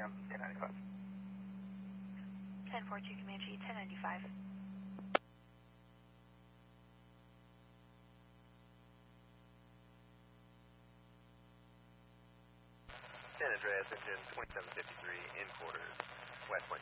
on 1095. 1042 Comanche, 1095. San Andreas, engine 2753, in quarters, West Point.